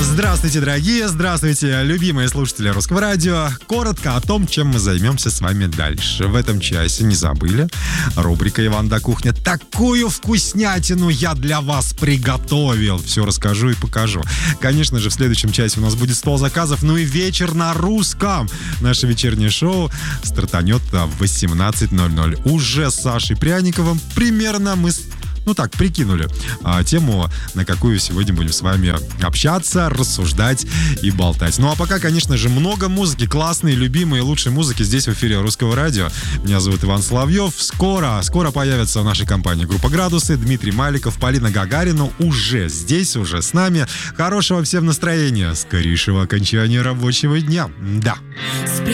Здравствуйте, дорогие, здравствуйте, любимые слушатели Русского радио. Коротко о том, чем мы займемся с вами дальше. В этом часе, не забыли, рубрика «Иван да кухня». Такую вкуснятину я для вас приготовил. Все расскажу и покажу. Конечно же, в следующем часе у нас будет 100 заказов, ну и вечер на русском. Наше вечернее шоу стартанет в 18:00. Уже с Сашей Пряниковым примерно мы прикинули тему, на какую сегодня будем с вами общаться, рассуждать и болтать. Ну а пока, конечно же, много музыки, классной, любимой, лучшей музыки здесь в эфире Русского радио. Меня зовут Иван Соловьев. Скоро появится в нашей компании группа «Градусы», Дмитрий Маликов, Полина Гагарина уже здесь, уже с нами. Хорошего всем настроения, скорейшего окончания рабочего дня. Да.